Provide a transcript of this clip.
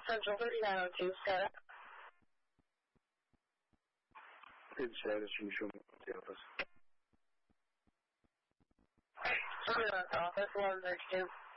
Central 3902, Scott. Good status from the office. Office 132.